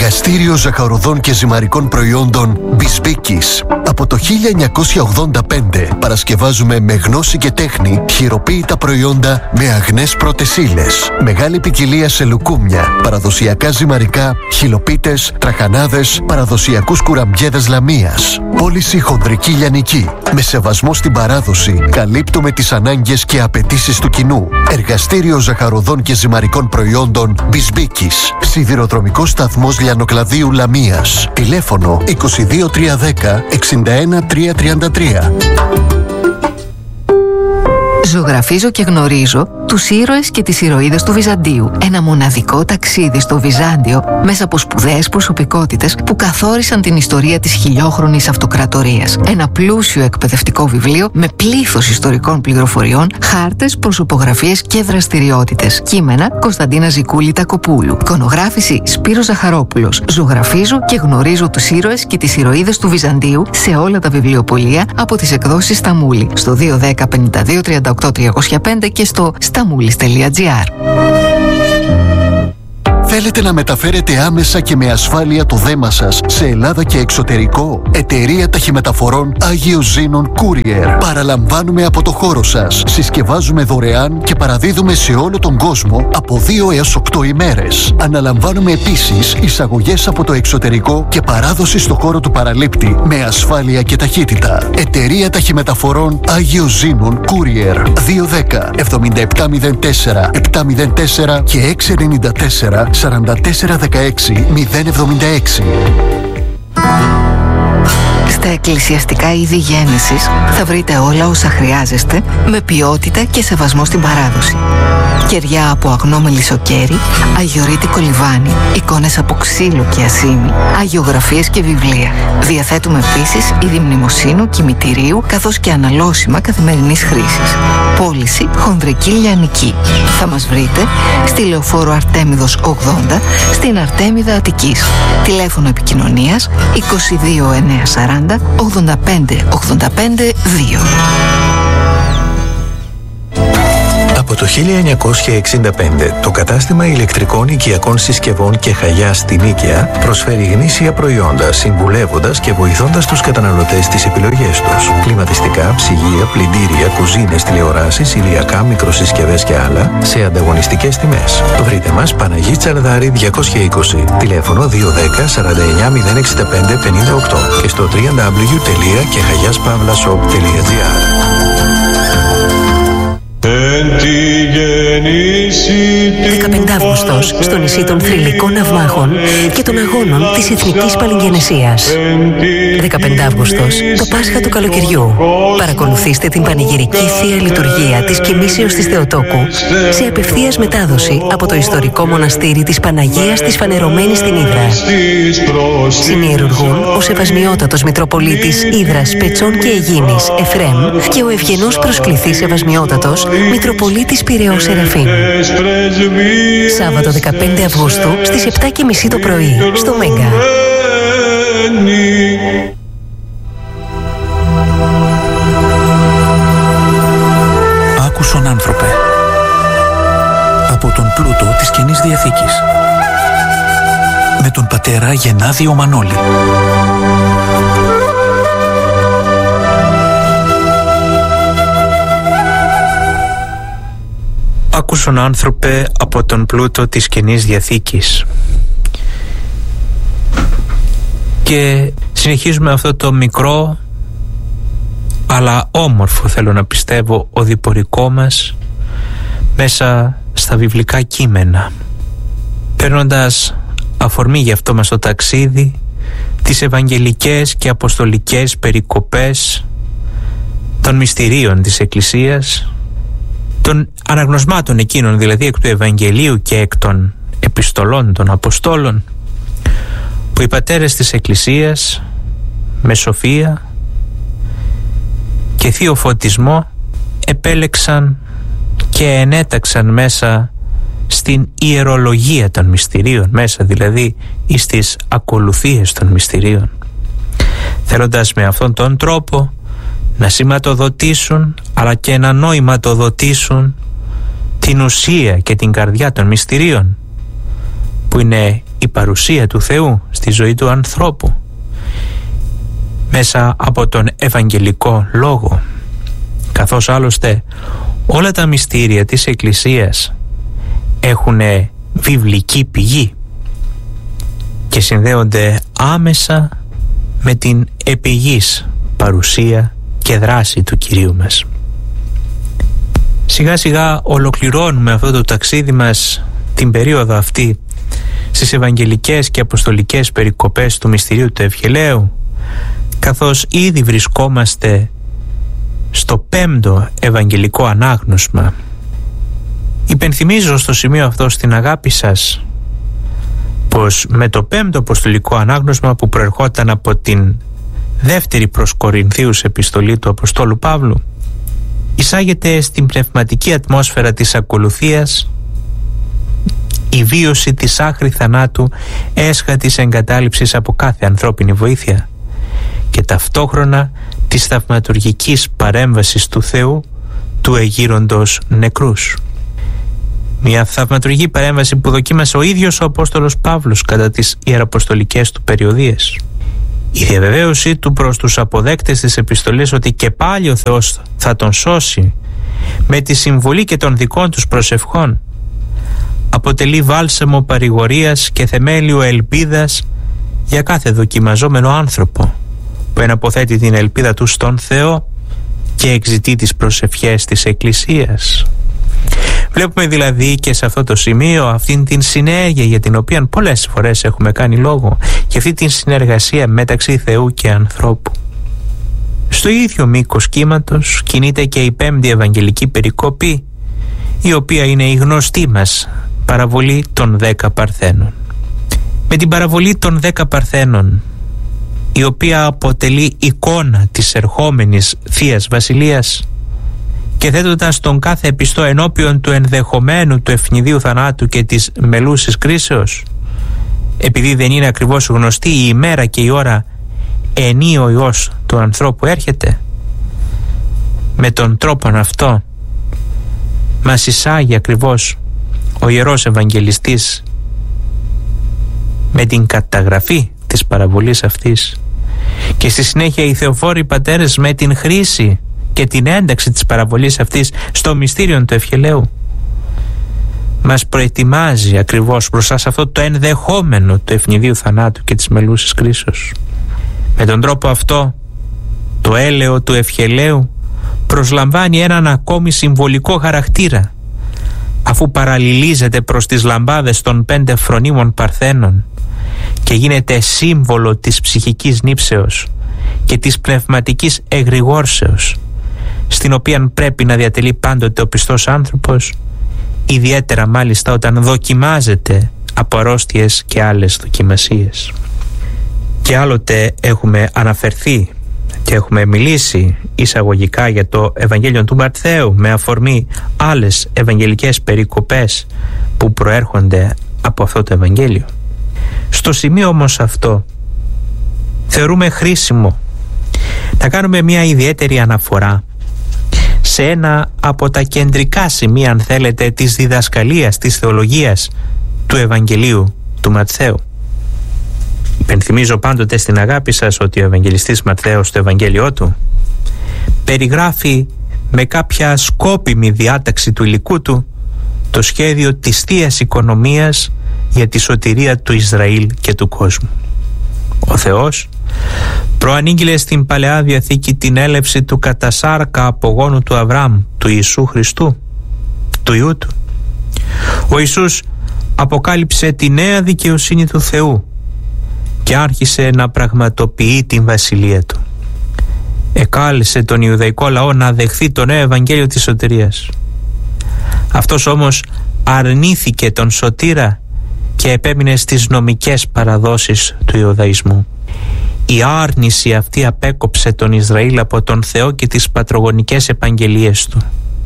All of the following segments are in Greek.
Εργαστήριο ζαχαροδών και ζυμαρικών προϊόντων Μπισμπίκης. Από το 1985 παρασκευάζουμε με γνώση και τέχνη χειροποίητα προϊόντα με αγνές πρώτες ύλες. Μεγάλη ποικιλία σε λουκούμια, παραδοσιακά ζυμαρικά, χυλοπίτες, τραχανάδες, παραδοσιακούς κουραμπιέδες λαμίας. Πώληση χονδρική λιανική. Με σεβασμό στην παράδοση, καλύπτουμε τις ανάγκες και απαιτήσεις του κοινού. Εργαστήριο ζαχαροδών και ζυμαρικών προϊόντων Μπισμπίκης. Σιδηροδρομικός σταθμός Λιανοκλαδίου Λαμίας. Τηλέφωνο 22310 61333. Ζωγραφίζω και γνωρίζω τους ήρωες και τις ηρωίδες του Βυζαντίου. Ένα μοναδικό ταξίδι στο Βυζάντιο μέσα από σπουδαίες προσωπικότητες που καθόρισαν την ιστορία της χιλιόχρονης αυτοκρατορίας. Ένα πλούσιο εκπαιδευτικό βιβλίο με πλήθος ιστορικών πληροφοριών, χάρτες, προσωπογραφίες και δραστηριότητες. Κείμενα Κωνσταντίνα Ζικούλη Τακοπούλου. Εικονογράφηση Σπύρος Ζαχαρόπουλος. Ζωγραφίζω και γνωρίζω τους ήρωες και τις ηρωίδες του Βυζαντίου σε όλα τα βιβλιοπωλεία από τις εκδόσεις Σταμούλη στο 210 52 38 305 και στο stamoulis.gr. Θέλετε να μεταφέρετε άμεσα και με ασφάλεια το δέμα σας σε Ελλάδα και εξωτερικό? Εταιρεία Ταχυμεταφορών Άγιος Ζήνων Courier. Παραλαμβάνουμε από το χώρο σας. Συσκευάζουμε δωρεάν και παραδίδουμε σε όλο τον κόσμο από 2 έως 8 ημέρες. Αναλαμβάνουμε επίσης εισαγωγές από το εξωτερικό και παράδοση στο χώρο του παραλήπτη με ασφάλεια και ταχύτητα. Εταιρεία Ταχυμεταφορών Άγιος Ζήνων Courier. 210 7704 704 και 694 4416 076. Στα εκκλησιαστικά είδη γέννησης θα βρείτε όλα όσα χρειάζεστε με ποιότητα και σεβασμό στην παράδοση. Κεριά από αγνό μελισσοκέρι, αγιορείτικο λιβάνι, εικόνες από ξύλο και ασήμι, αγιογραφίες και βιβλία. Διαθέτουμε επίσης είδη μνημοσύνου, κημητηρίου καθώς και αναλώσιμα καθημερινής χρήσης. Πώληση χονδρική λιανική. Θα μας βρείτε στη Λεωφόρο Αρτέμιδος 80 στην Αρτέμιδα Αττικής. Τηλέφωνο επικοινωνίας 22 940 85 85 2. Από το 1965, το κατάστημα ηλεκτρικών οικιακών συσκευών και Χαγιάς στην Νίκαια προσφέρει γνήσια προϊόντα, συμβουλεύοντας και βοηθώντας τους καταναλωτές στις επιλογές τους. Κλιματιστικά, ψυγεία, πλυντήρια, κουζίνες, τηλεοράσεις, ηλιακά, μικροσυσκευές και άλλα σε ανταγωνιστικές τιμές. Βρείτε μας Παναγί Τσαρδάρη 220, τηλέφωνο 210 49 065 58 και στο www.kehagiaspavlashop.gr. 15 Αύγουστος, στο νησί των θρυλικών ναυμάχων και των αγώνων της Εθνικής Παλιγγενεσίας. 15 Αύγουστος, το Πάσχα του καλοκαιριού. Παρακολουθήστε την πανηγυρική Θεία Λειτουργία της Κοιμήσεως της Θεοτόκου σε απευθείας μετάδοση από το ιστορικό μοναστήρι της Παναγίας της Φανερωμένης στην Ύδρα. Συνιερουργούν ο Σεβασμιότατος Μητροπολίτης Ύδρας, Πετσών και Αιγίνης Εφρέμ και ο ευγενός προσκληθής Σεβασμιότατος Μητροπολίτης Πειραιώς Σεραφείμ. Σάββατο 15 Αυγούστου στις 7:30 το πρωί στο Μέγκα. Άκουσον άνθρωπε, από τον πλούτο της Καινής Διαθήκης, με τον πατέρα Γενάδιο Μανώλη. Άκουσον άνθρωπε από τον πλούτο της Καινής Διαθήκης. Και συνεχίζουμε αυτό το μικρό αλλά όμορφο, θέλω να πιστεύω, οδηπορικό μας μέσα στα βιβλικά κείμενα, παίρνοντας αφορμή για αυτό μας το ταξίδι τις ευαγγελικές και αποστολικές περικοπές των μυστηρίων της Εκκλησίας, των αναγνωσμάτων εκείνων δηλαδή εκ του Ευαγγελίου και εκ των επιστολών των Αποστόλων, που οι πατέρες της Εκκλησίας με σοφία και θείο φωτισμό επέλεξαν και ενέταξαν μέσα στην ιερολογία των μυστηρίων, μέσα δηλαδή εις τις ακολουθίες των μυστηρίων, θέλοντας με αυτόν τον τρόπο να σηματοδοτήσουν αλλά και να νοηματοδοτήσουν την ουσία και την καρδιά των μυστηρίων, που είναι η παρουσία του Θεού στη ζωή του ανθρώπου μέσα από τον Ευαγγελικό Λόγο, καθώς άλλωστε όλα τα μυστήρια της Εκκλησίας έχουν βιβλική πηγή και συνδέονται άμεσα με την επιγής παρουσία και δράση του Κυρίου μας. Σιγά σιγά ολοκληρώνουμε αυτό το ταξίδι μας την περίοδο αυτή στις Ευαγγελικές και Αποστολικές περικοπές του μυστηρίου του Ευχελαίου, καθώς ήδη βρισκόμαστε στο 5ο Ευαγγελικό Ανάγνωσμα. Υπενθυμίζω στο σημείο αυτό στην αγάπη σας πως με το 5ο Αποστολικό Ανάγνωσμα, που προερχόταν από την δεύτερη προς Κορινθίους επιστολή του Αποστόλου Παύλου, εισάγεται στην πνευματική ατμόσφαιρα της ακολουθίας η βίωση της άχρη θανάτου έσχατης εγκατάλειψης από κάθε ανθρώπινη βοήθεια και ταυτόχρονα της θαυματουργικής παρέμβασης του Θεού του εγείροντος νεκρούς. Μια θαυματουργική παρέμβαση που δοκίμασε ο ίδιος ο Απόστολος Παύλος κατά τις ιεραποστολικές του περιοδίες. Η διαβεβαίωσή του προς τους αποδέκτες της επιστολής ότι και πάλι ο Θεός θα τον σώσει με τη συμβολή και των δικών τους προσευχών αποτελεί βάλσαμο παρηγορίας και θεμέλιο ελπίδας για κάθε δοκιμαζόμενο άνθρωπο που εναποθέτει την ελπίδα του στον Θεό και εξητεί τις προσευχές της Εκκλησίας. Βλέπουμε δηλαδή και σε αυτό το σημείο αυτήν την συνέργεια για την οποία πολλές φορές έχουμε κάνει λόγο, και αυτή την συνεργασία μεταξύ Θεού και ανθρώπου. Στο ίδιο μήκος κύματος κινείται και η 5η Ευαγγελική περικοπή, η οποία είναι η γνωστή μας παραβολή των 10 Παρθένων. Με την παραβολή των 10 Παρθένων, η οποία αποτελεί εικόνα της ερχόμενης Θείας Βασιλείας και θέτοντας τον κάθε επιστό ενώπιον του ενδεχομένου του ευνηδίου θανάτου και της μελούσης κρίσεως, επειδή δεν είναι ακριβώς γνωστή η ημέρα και η ώρα ενή ο Υιός του ανθρώπου έρχεται, με τον τρόπον αυτό μας εισάγει ακριβώς ο Ιερός Ευαγγελιστής με την καταγραφή της παραβολής αυτής, και στη συνέχεια οι θεοφόροι πατέρες με την χρήση και την ένταξη της παραβολής αυτής στο μυστήριο του Ευχελαίου μας προετοιμάζει ακριβώς μπροστά σε αυτό το ενδεχόμενο του ευνηδίου θανάτου και της μελούσης κρίσεως. Με τον τρόπο αυτό το έλεο του Ευχελαίου προσλαμβάνει έναν ακόμη συμβολικό χαρακτήρα, αφού παραλληλίζεται προς τις λαμπάδες των 5 φρονίμων Παρθένων και γίνεται σύμβολο της ψυχικής νύψεως και της πνευματικής εγρηγόρσεως, στην οποία πρέπει να διατελεί πάντοτε ο πιστός άνθρωπος, ιδιαίτερα μάλιστα όταν δοκιμάζεται από αρρώστιες και άλλες δοκιμασίες. Και άλλοτε έχουμε αναφερθεί και έχουμε μιλήσει εισαγωγικά για το Ευαγγέλιο του Ματθαίου με αφορμή άλλες ευαγγελικές περικοπές που προέρχονται από αυτό το Ευαγγέλιο. Στο σημείο όμως αυτό θεωρούμε χρήσιμο να κάνουμε μια ιδιαίτερη αναφορά σε ένα από τα κεντρικά σημεία, αν θέλετε, της διδασκαλίας, της θεολογίας του Ευαγγελίου του Ματθαίου. Υπενθυμίζω πάντοτε στην αγάπη σας ότι ο Ευαγγελιστής Ματθαίος στο Ευαγγέλιό του περιγράφει με κάποια σκόπιμη διάταξη του υλικού του το σχέδιο της Θείας Οικονομίας για τη σωτηρία του Ισραήλ και του κόσμου. Ο Θεός προανήγγειλε στην Παλαιά Διαθήκη την έλευση του κατά σάρκα απογόνου του Αβραάμ, του Ιησού Χριστού, του Υιού του. Ο Ιησούς αποκάλυψε τη νέα δικαιοσύνη του Θεού και άρχισε να πραγματοποιεί την βασιλεία του. Εκάλεσε τον Ιουδαϊκό λαό να δεχθεί το νέο Ευαγγέλιο της σωτηρίας. Αυτός όμως αρνήθηκε τον σωτήρα και επέμεινε στις νομικές παραδόσεις του Ιουδαϊσμού. Η άρνηση αυτή απέκοψε τον Ισραήλ από τον Θεό και τις πατρογονικές επαγγελίες του,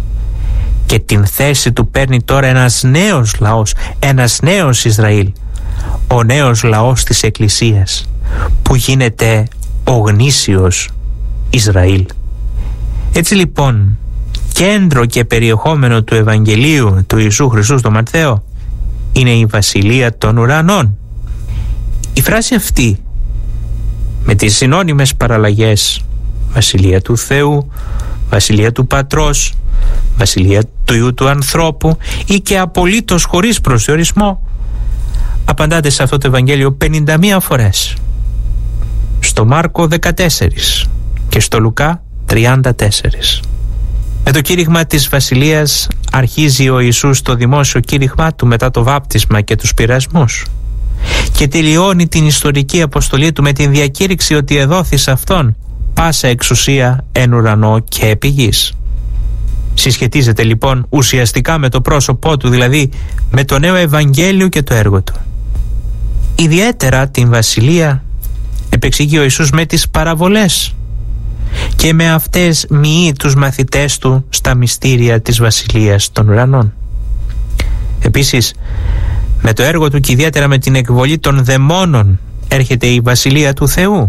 και την θέση του παίρνει τώρα ένας νέος λαός, ένας νέος Ισραήλ, ο νέος λαός της Εκκλησίας, που γίνεται ο γνήσιος Ισραήλ. Έτσι λοιπόν, κέντρο και περιεχόμενο του Ευαγγελίου του Ιησού Χριστού στο Ματθαίο είναι η βασιλεία των ουρανών. Η φράση αυτή με τις συνώνυμες παραλλαγές βασιλεία του Θεού, βασιλεία του Πατρός, βασιλεία του Υιού του ανθρώπου ή και απολύτως χωρίς προσδιορισμό απαντάται σε αυτό το Ευαγγέλιο 51 φορές, στο Μάρκο 14 και στο Λουκά 34. Με το κήρυγμα της βασιλείας αρχίζει ο Ιησούς το δημόσιο κήρυγμά του μετά το βάπτισμα και τους πειρασμούς και τελειώνει την ιστορική αποστολή του με την διακήρυξη ότι εδόθη σε αυτόν πάσα εξουσία εν ουρανό και επί γης. Συσχετίζεται λοιπόν ουσιαστικά με το πρόσωπό του, δηλαδή με το νέο Ευαγγέλιο και το έργο του. Ιδιαίτερα την βασιλεία επεξηγεί ο Ιησούς με τις παραβολές και με αυτές μοιεί τους μαθητές του στα μυστήρια της βασιλείας των ουρανών. Επίσης, με το έργο του και ιδιαίτερα με την εκβολή των δαιμόνων έρχεται η βασιλεία του Θεού.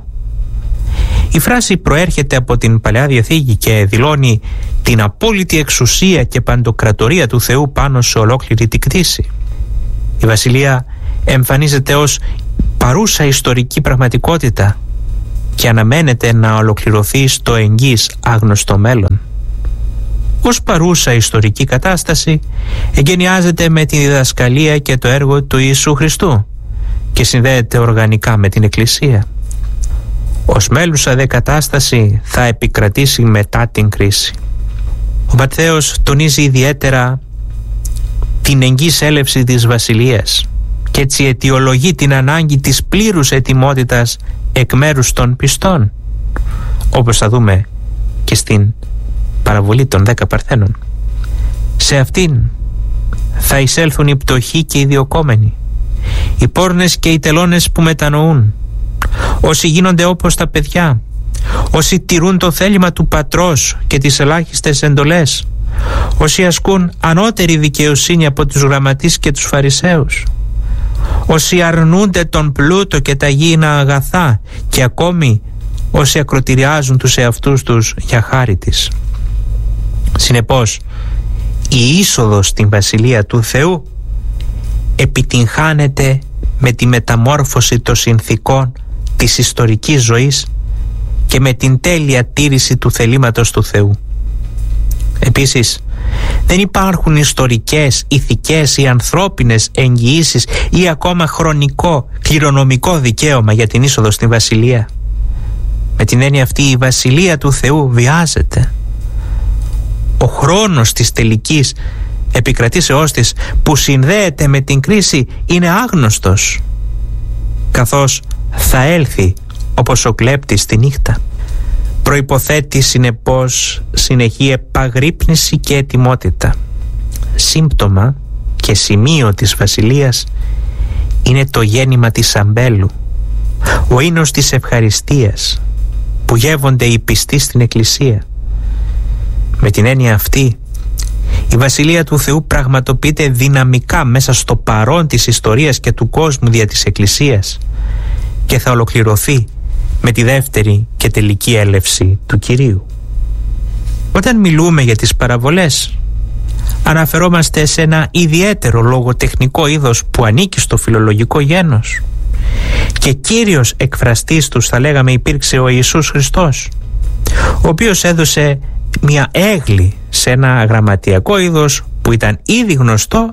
Η φράση προέρχεται από την Παλαιά Διαθήκη και δηλώνει την απόλυτη εξουσία και παντοκρατορία του Θεού πάνω σε ολόκληρη την κτήση. Η βασιλεία εμφανίζεται ως παρούσα ιστορική πραγματικότητα και αναμένεται να ολοκληρωθεί στο εγγύς άγνωστο μέλλον. Ως παρούσα ιστορική κατάσταση εγκαινιάζεται με τη διδασκαλία και το έργο του Ιησού Χριστού και συνδέεται οργανικά με την Εκκλησία. Ως μέλουσα δε κατάσταση θα επικρατήσει μετά την κρίση. Ο Ματθαίος τονίζει ιδιαίτερα την εγγύς έλευση της βασιλείας και έτσι αιτιολογεί την ανάγκη της πλήρους ετοιμότητας εκ μέρους των πιστών, όπως θα δούμε και στην παραβολή των 10 Παρθένων. Σε αυτήν θα εισέλθουν οι πτωχοί και οι διοκόμενοι, οι πόρνες και οι τελώνες που μετανοούν, όσοι γίνονται όπως τα παιδιά, όσοι τηρούν το θέλημα του πατρός και τις ελάχιστες εντολές, όσοι ασκούν ανώτερη δικαιοσύνη από τους γραμματείς και τους φαρισαίους, όσοι αρνούνται τον πλούτο και τα γήινα αγαθά και ακόμη όσοι ακροτηριάζουν τους εαυτούς τους για χάρη της. Συνεπώς, η είσοδος στην Βασιλεία του Θεού επιτυγχάνεται με τη μεταμόρφωση των συνθηκών της ιστορικής ζωής και με την τέλεια τήρηση του θελήματος του Θεού. Επίσης, δεν υπάρχουν ιστορικές, ηθικές ή ανθρώπινες εγγυήσεις ή ακόμα χρονικό, κληρονομικό δικαίωμα για την είσοδο στην Βασιλεία. Με την έννοια αυτή η Βασιλεία του Θεού βιάζεται. Ο χρόνος της τελικής επικρατήσεώς της που συνδέεται με την κρίση είναι άγνωστος, καθώς θα έλθει όπως ο κλέπτης τη νύχτα. Προϋποθέτει συνεπώς συνεχή επαγρύπνηση και ετοιμότητα. Σύμπτωμα και σημείο της Βασιλείας είναι το γέννημα της αμπέλου, ο ίνος της ευχαριστίας που γεύονται οι πιστοί στην Εκκλησία. Με την έννοια αυτή, η Βασιλεία του Θεού πραγματοποιείται δυναμικά μέσα στο παρόν της ιστορίας και του κόσμου δια της Εκκλησίας και θα ολοκληρωθεί με τη δεύτερη και τελική έλευση του Κυρίου. Όταν μιλούμε για τις παραβολές, αναφερόμαστε σε ένα ιδιαίτερο λογοτεχνικό είδος που ανήκει στο φιλολογικό γένος και κύριος εκφραστής τους, θα λέγαμε, υπήρξε ο Ιησούς Χριστός, ο οποίος έδωσε μια έγλη σε ένα γραμματιακό είδος που ήταν ήδη γνωστό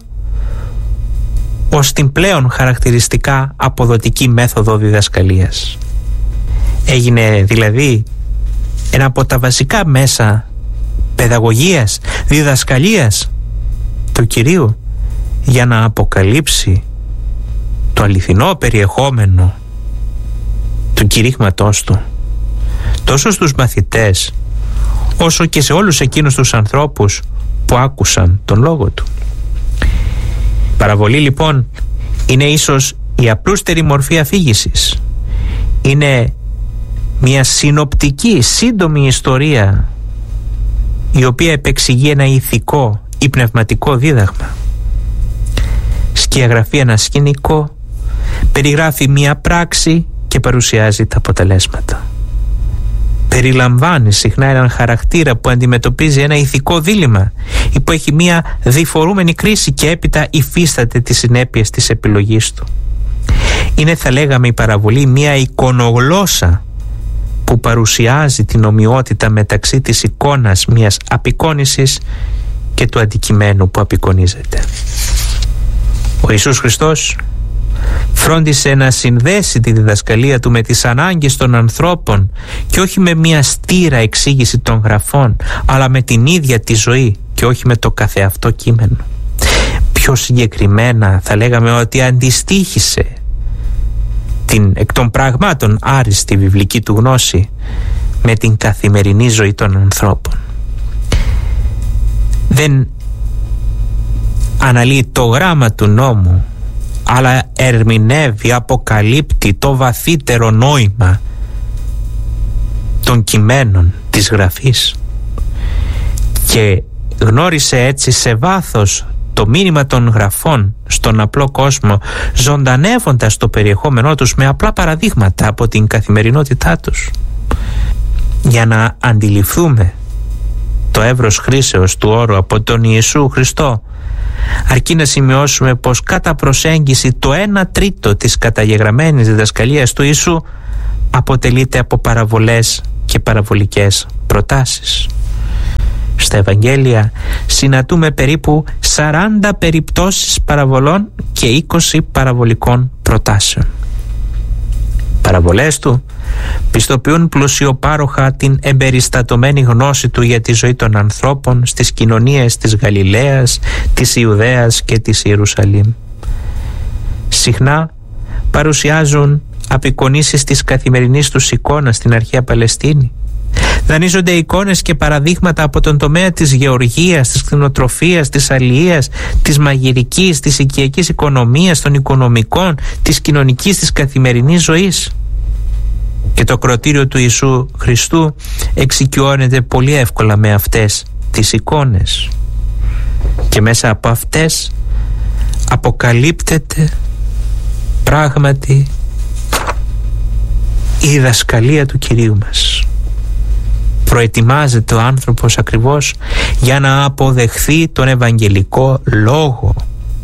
ως την πλέον χαρακτηριστικά αποδοτική μέθοδο διδασκαλίας. Έγινε δηλαδή ένα από τα βασικά μέσα παιδαγωγίας, διδασκαλίας του Κυρίου για να αποκαλύψει το αληθινό περιεχόμενο του κηρύγματός του τόσο στους μαθητές όσο και σε όλους εκείνους τους ανθρώπους που άκουσαν τον λόγο του. Η παραβολή λοιπόν είναι ίσως η απλούστερη μορφή αφήγησης. Είναι μια συνοπτική, σύντομη ιστορία η οποία επεξηγεί ένα ηθικό ή πνευματικό δίδαγμα. Σκιαγραφεί ένα σκηνικό, περιγράφει μια πράξη και παρουσιάζει τα αποτελέσματα. περιλαμβάνει συχνά έναν χαρακτήρα που αντιμετωπίζει ένα ηθικό δίλημμα ή που έχει μια διφορούμενη κρίση και έπειτα υφίσταται τις συνέπειες της επιλογής του. Είναι, θα λέγαμε, η παραβολή μια εικονογλώσσα που παρουσιάζει την ομοιότητα μεταξύ της εικόνας μιας απεικόνησης και του αντικειμένου που απεικονίζεται. Ο Ιησούς Χριστός φρόντισε να συνδέσει τη διδασκαλία του με τις ανάγκες των ανθρώπων και όχι με μια στήρα εξήγηση των γραφών, αλλά με την ίδια τη ζωή και όχι με το καθεαυτό κείμενο. Πιο συγκεκριμένα θα λέγαμε ότι αντιστοίχησε την εκ των πραγμάτων άριστη βιβλική του γνώση με την καθημερινή ζωή των ανθρώπων. Δεν αναλύει το γράμμα του νόμου, αλλά ερμηνεύει, αποκαλύπτει το βαθύτερο νόημα των κειμένων της Γραφής και γνώρισε έτσι σε βάθος το μήνυμα των γραφών στον απλό κόσμο, ζωντανεύοντας το περιεχόμενό τους με απλά παραδείγματα από την καθημερινότητά τους. Για να αντιληφθούμε το εύρος χρήσεως του όρου από τον Ιησού Χριστό, αρκεί να σημειώσουμε πως κατά προσέγγιση το 1/3 της καταγεγραμμένης διδασκαλίας του Ιησού αποτελείται από παραβολές και παραβολικές προτάσεις. Στα Ευαγγέλια συναντούμε περίπου 40 περιπτώσεις παραβολών και 20 παραβολικών προτάσεων. Παραβολές του πιστοποιούν πλουσιοπάροχα την εμπεριστατωμένη γνώση του για τη ζωή των ανθρώπων στις κοινωνίες της Γαλιλαίας, της Ιουδαίας και της Ιερουσαλήμ. Συχνά παρουσιάζουν απεικονίσεις της καθημερινής τους εικόνας στην αρχαία Παλαιστίνη. Δανείζονται εικόνες και παραδείγματα από τον τομέα της γεωργίας, της κτηνοτροφίας, της αλληλείας, της μαγειρικής, της οικιακής οικονομίας, των οικονομικών, της κοινωνικής, της καθημερινής ζωής. Και το ακροατήριο του Ιησού Χριστού εξοικειώνεται πολύ εύκολα με αυτές τις εικόνες και μέσα από αυτές αποκαλύπτεται πράγματι η διδασκαλία του Κυρίου μας. Προετοιμάζεται ο άνθρωπος ακριβώς για να αποδεχθεί τον Ευαγγελικό Λόγο.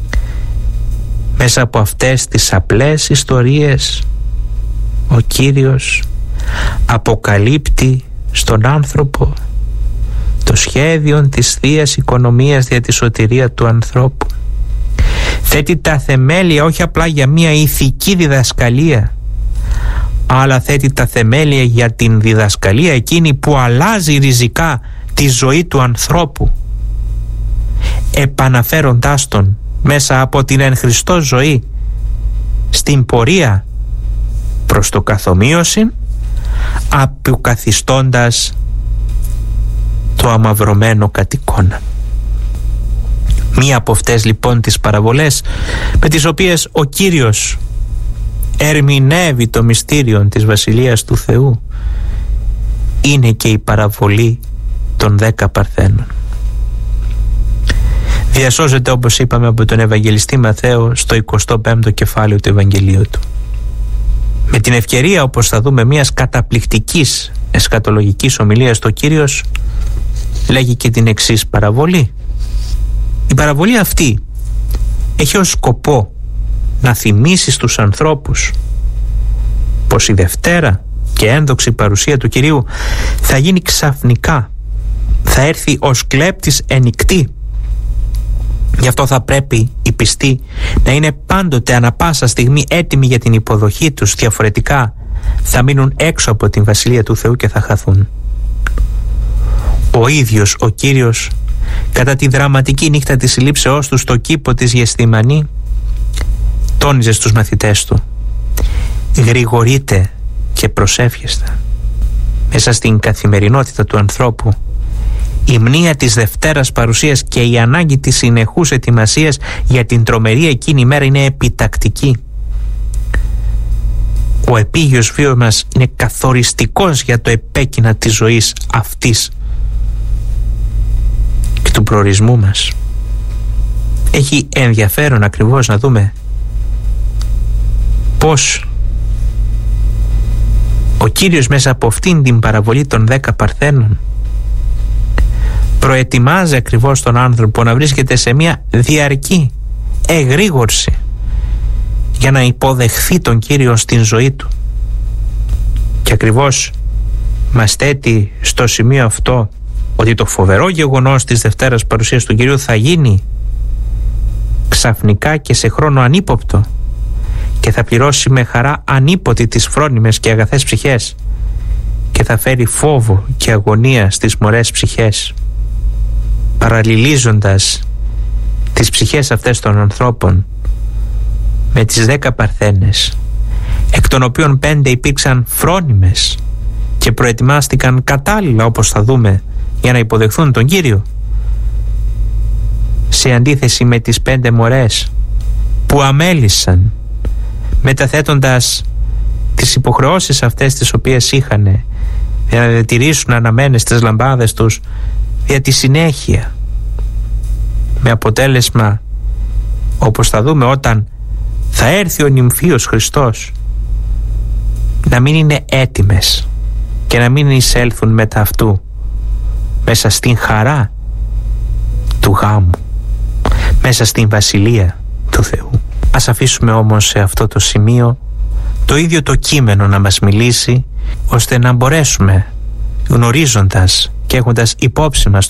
Μέσα από αυτές τις απλές ιστορίες ο Κύριος αποκαλύπτει στον άνθρωπο το σχέδιο της Θείας Οικονομίας δια τη σωτηρία του ανθρώπου. Θέτει τα θεμέλια όχι απλά για μια ηθική διδασκαλία, αλλά θέτει τα θεμέλια για την διδασκαλία εκείνη που αλλάζει ριζικά τη ζωή του ανθρώπου, επαναφέροντάς τον μέσα από την εν Χριστώ ζωή στην πορεία προς το καθομοίωση, αποκαθιστώντας το αμαυρωμένο κατ' εικόνα. Μία από αυτές λοιπόν τις παραβολές με τις οποίες ο Κύριος ερμηνεύει το μυστήριο της Βασιλείας του Θεού είναι και η παραβολή των 10 παρθένων. Διασώζεται, όπως είπαμε, από τον Ευαγγελιστή Μαθαίο στο 25ο κεφάλαιο του Ευαγγελίου του. Με την ευκαιρία, όπως θα δούμε, μιας καταπληκτικής εσχατολογικής ομιλίας, το Κύριος λέγει και την εξής παραβολή. Η παραβολή αυτή έχει ως σκοπό να θυμίσει στους ανθρώπους πως η Δευτέρα και ένδοξη παρουσία του Κυρίου θα γίνει ξαφνικά, θα έρθει ως κλέπτης ενικτή. Γι' αυτό θα πρέπει οι πιστοί να είναι πάντοτε ανα πάσα στιγμή έτοιμοι για την υποδοχή τους, διαφορετικά θα μείνουν έξω από την Βασιλεία του Θεού και θα χαθούν. Ο ίδιος ο Κύριος κατά τη δραματική νύχτα της συλλήψεώς του στο κήπο της Γεσθημανή τόνιζε στους μαθητές του: γρηγορείτε και προσεύχεστε. Μέσα στην καθημερινότητα του ανθρώπου η μνήα της Δευτέρας παρουσίας και η ανάγκη της συνεχούς ετοιμασίας για την τρομερή εκείνη μέρα είναι επιτακτική. Ο επίγειος βίος μας είναι καθοριστικός για το επέκεινα της ζωής αυτής και του προορισμού μας. Έχει ενδιαφέρον ακριβώς να δούμε πώς Ο Κύριος μέσα από αυτήν την παραβολή των 10 παρθένων προετοιμάζει ακριβώς τον άνθρωπο να βρίσκεται σε μια διαρκή εγρήγορση για να υποδεχθεί τον Κύριο στην ζωή του. Και ακριβώς μας θέτει στο σημείο αυτό ότι το φοβερό γεγονός της Δευτέρας παρουσίας του Κυρίου θα γίνει ξαφνικά και σε χρόνο ανύποπτο και θα πληρώσει με χαρά ανίποτη τις φρόνιμες και αγαθές ψυχές και θα φέρει φόβο και αγωνία στις μωρές ψυχές, παραλληλίζοντας τις ψυχές αυτές των ανθρώπων με τις 10 παρθένες, εκ των οποίων 5 υπήρξαν φρόνιμες και προετοιμάστηκαν κατάλληλα, όπως θα δούμε, για να υποδεχθούν τον Κύριο, σε αντίθεση με τις 5 μωρές που αμέλησαν, μεταθέτοντας τις υποχρεώσεις αυτές τις οποίες είχαν για να διατηρήσουν αναμένες τις λαμπάδες τους για τη συνέχεια, με αποτέλεσμα, όπως θα δούμε, όταν θα έρθει ο νυμφίος Χριστός, να μην είναι έτοιμες και να μην εισέλθουν μετά αυτού μέσα στην χαρά του γάμου, μέσα στην βασιλεία του Θεού. Ας αφήσουμε όμως σε αυτό το σημείο το ίδιο το κείμενο να μας μιλήσει, ώστε να μπορέσουμε, γνωρίζοντας και έχοντας υπόψη μας